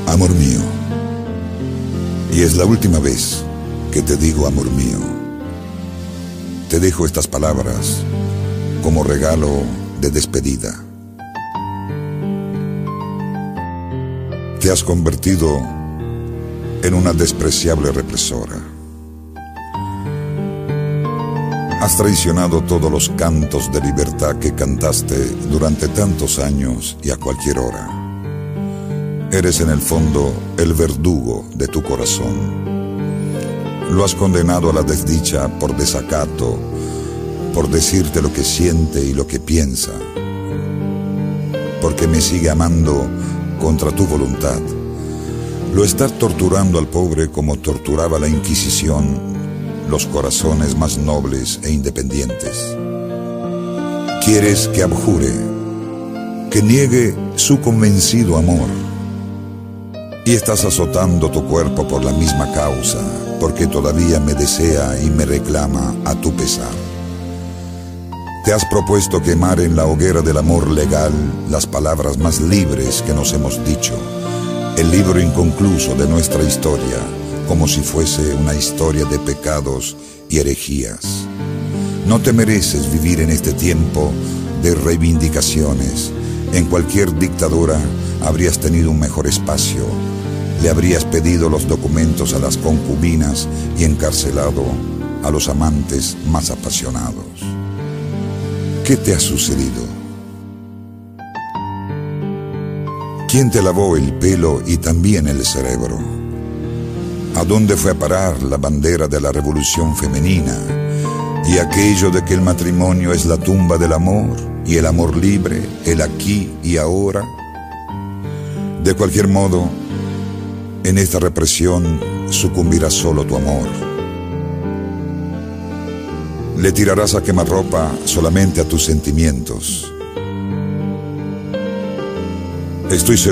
Amor mío, y es la última vez que te digo amor mío. Te dejo estas palabras como regalo de despedida. Te has convertido en una despreciable represora. Has traicionado todos los cantos de libertad que cantaste durante tantos años y a cualquier hora. Eres en el fondo el verdugo de tu corazón. Lo has condenado a la desdicha por desacato, por decirte lo que siente y lo que piensa, porque me sigue amando contra tu voluntad. Lo estás torturando al pobre como torturaba la Inquisición los corazones más nobles e independientes. Quieres que abjure, que niegue su convencido amor, y estás azotando tu cuerpo por la misma causa, porque todavía me desea y me reclama a tu pesar. Te has propuesto quemar en la hoguera del amor legal las palabras más libres que nos hemos dicho, el libro inconcluso de nuestra historia, como si fuese una historia de pecados y herejías. No te mereces vivir en este tiempo de reivindicaciones. En cualquier dictadura habrías tenido un mejor espacio. Le habrías pedido los documentos a las concubinas y encarcelado a los amantes más apasionados. ¿Qué te ha sucedido? ¿Quién te lavó el pelo y también el cerebro? ¿A dónde fue a parar la bandera de la revolución femenina y aquello de que el matrimonio es la tumba del amor y el amor libre, el aquí y ahora? De cualquier modo, en esta represión sucumbirá solo tu amor. Le tirarás a quemarropa solamente a tus sentimientos. Estoy seguro